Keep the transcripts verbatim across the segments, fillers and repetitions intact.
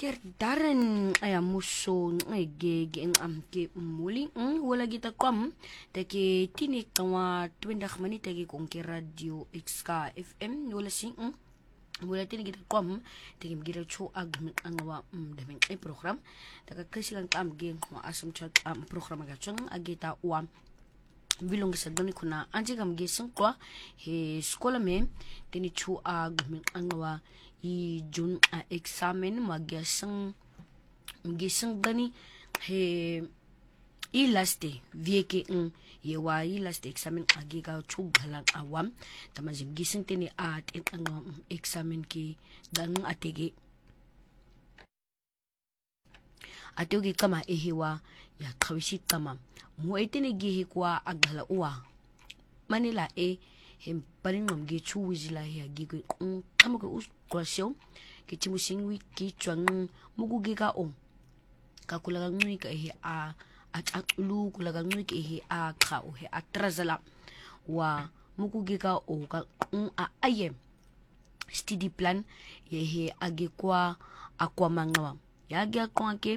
ker darin aya muso ngege ge am ke muli wala kita kwam take tini kawa twindah manita ge kong ke radio X-Ka F M wala sing wala tini kita kwam take gira cho ag angwa daming ay program taka kasilang kam ge ma asam chat am program ga chung agita wa bilong sa doni kuna anje kam ge sing kwa he skola me tini cho ag angwa i jun a examen magasang magasang dani he i last day vieke ng yewa i last examen agi ka chug halang awam tamazim gising tini at it ang examen ki dang atege atogi kama ehiwa ya kawisit kama mo itini gihi kwa aghala uwa manila e hem paling ngam ge chu wizila ya gigo um kama ko us kwasyo ke chimusing wi ki chwang mugu ge ka om ka kulaga ngui ka he a at atulu kulaga ngui ke he a ka o he atrazala wa mugu ge ka o ka um a ayem study plan ye he age kwa akwa mangawa ya ge kwa ke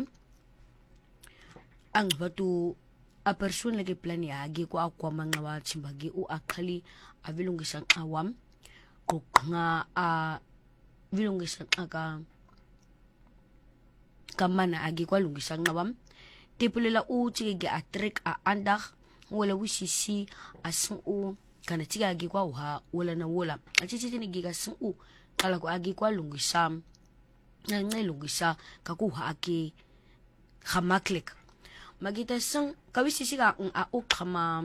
ang batu a person lagi plan ya age kwa akwa mangawa chimbagi u akali avilungisang awam ko nga a vilungisang aga kamana agi kwa lungisang awam tipulela u chige atrek a andak wala wisisi asung u kana chiga agi kwa uha wala na wala achichi ni giga sung u kala ko agi kwa lungisam na ngai lungisa kakuha agi khamaklek magita sung kawisisi ka a u khama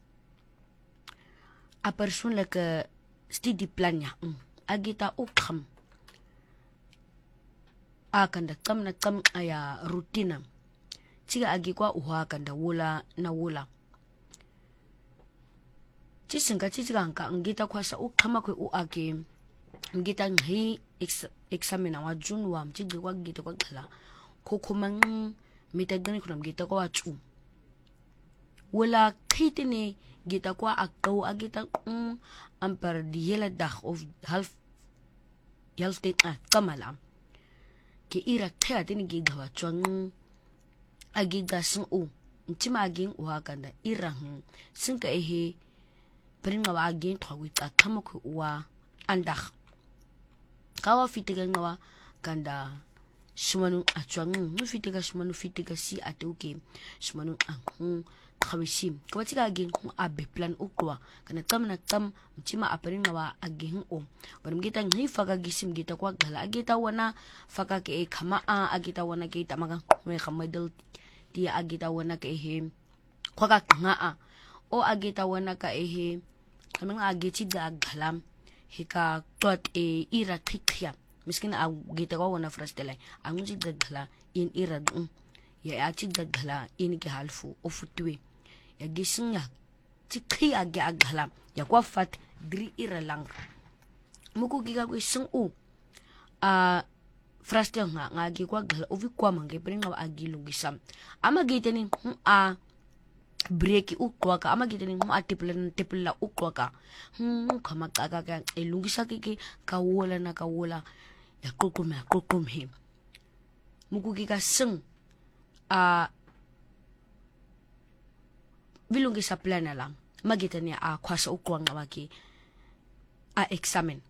a person like study plan niya agita ukam akanda kam na kam aya rutina chiga agi kwa uha kanda wula na wula chisinga chiga anka ngita kwa sa ukama kwe u agi ngita ngi examina wa jun wa mchiga kwa ngita kwa gala kokomang mitagani kuna ngita kwa wachu wala kitini gita kwa akaw agita um ampar di hela dag of half half day ah kamala ke ira kaya tini giga wa chwang agiga sung u ntima aging uha kanda irang singka ehe peringa wa aging thawita kamako uwa andak kawa fitiga ngawa kanda sumanu achwang nu fitiga sumanu fitiga si atuke sumanu ang kawisim kawatika aging kung abe plan ukwa kana tam na tam mchima aperin nawa aging o barum kita ngi faga gisim kita kwa gala agita wana faga ke kama a agita wana ke tamaga me khamadal ti agita wana ke he kwa ka nga a o agita wana ka ehe kamang agiti da galam hika tot e ira tikya miskin agita kwa wana frastelay angun si gala in ira dun ya achi gala in ke halfu ofutwe ya gising ya chikhi agi aghalam ya kwa fat dri ira lang muku giga ko isung u a frastel nga ngagi kwa gala ovi kwa mange pringa agi lungisam ama gitenin a break u kwa ka ama gitenin a tiplan tipla u kwa ka hm kama ka ka ka e lungisa ki ka wola na ka wola ya kokum ya kokum him muku giga sung a vilungi sa plan na lang magita niya a kwa sa ukwang nga waki a examen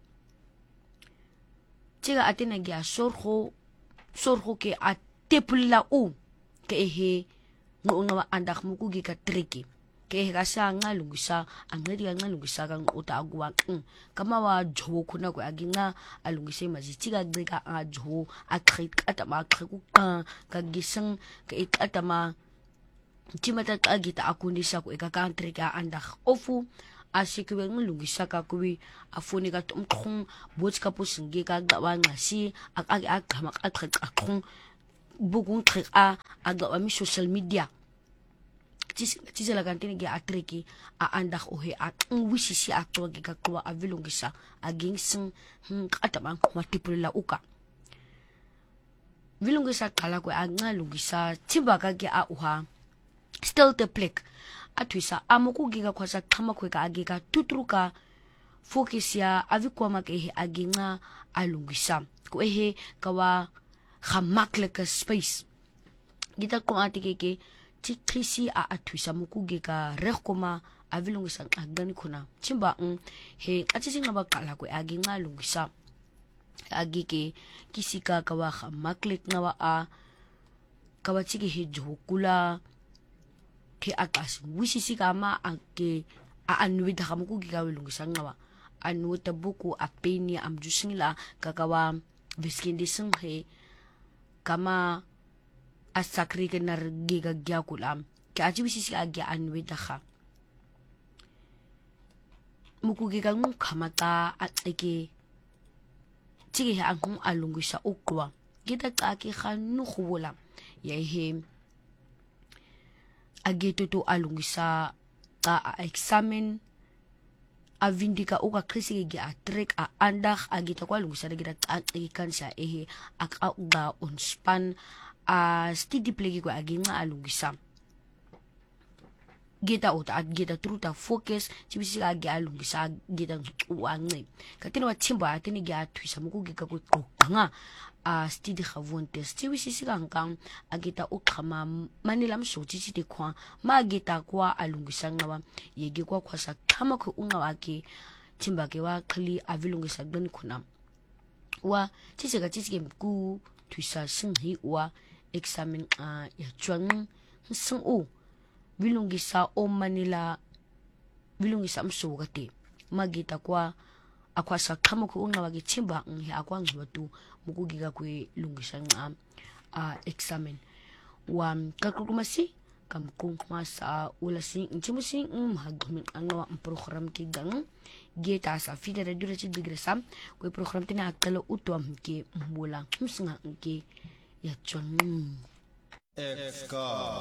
chiga atin nagya sorho sorho ke a tepula u ke ehe noong nga andak mo kugi ka tricky ke ehe kasi nga lungisa ang nga nga lungisa kang uta agwa kamawa jowo kuna ko agi nga alungisa mazi chiga grika nga jowo akrit atama akriku ka kagisang ka it atama chimata agita akundi sa ko ikakantri ka andak ofu asikwe ngulungisa ka kuwi afuni ka tumkhung bots ka pusingi ka gawa ngasi ak ag ag hamak atrek akung bugung trek a agawa mi social media tis tisela kantini ge atreki a andak ohe at wisisi atwa ge ka kwa avilungisa aging sing atama matipula uka vilungisa kala ko anga lungisa chibaka ge a uha still the plek atwisa amoku giga kwasa kama kweka agiga tutruka focus ya avikwa makehe aginga alungisa ko ehe kawa gemaklike space kita ko ati ke tikrisi a athusa mukuge ka rekoma avilungisa ngani khona chimba he athi singaba qala kwe agi ngalungisa agi ke kisika ka wa gemaklike ngawa a kawatiki he jokula ke akas wisisi kama ake a anuita kamukuge ka wilungisa ngawa anuta buku apeni amjusingla kakawa viskindi singhe kama asakri ke nargiga gyakulam ke aji wisisi agya anuita ka mukuge ka ngung kamata ateke tiki he angkung alungisa ukwa kita kaki khanu khubula ya he ageto to alungisa ka examen avindika uka krisi ge a trek a andag agita kwa lungisa de ta kansa ehe aka uga onspan a stidi plegi kwa aginga alungisa geta uta at geta truta focus chibisi agi alungisa geta uange katino wa chimba atini ge atwisa muku ge ka ku nga a stidi khavonte chibisi sikangkang agita ukhama manila msoti chite kwa magita kwa alungisa ngawa yege kwa kwasa kama ku unga wake chimba ke wa khli avilungisa gani khuna wa chisega chisige ku twisa singhi wa examen a ya chwang sing u bilungisa o manila bilungisa msugati magita kwa akwasa kama ku unga wake chimba ngi akwa ngwatu mukugiga kwe lungisa nga a examen wa kakukumasi kamkung masa ulasi inchimusi mahagmin angwa program ki gang geta sa fida radio ci digresa kwe program tina akalo utwa ke mbola msinga nke ya chon F K